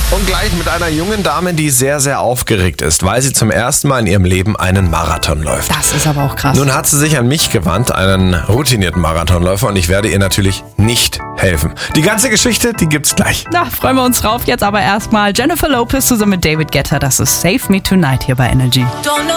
Und gleich mit einer jungen Dame, die sehr, sehr aufgeregt ist, weil sie zum ersten Mal in ihrem Leben einen Marathon läuft. Das ist aber auch krass. Nun hat sie sich an mich gewandt, einen routinierten Marathonläufer, und ich werde ihr natürlich nicht helfen. Die ganze Geschichte, die gibt's gleich. Na, freuen wir uns drauf. Jetzt aber erstmal Jennifer Lopez zusammen mit David Guetta. Das ist Save Me Tonight hier bei Energy. Don't know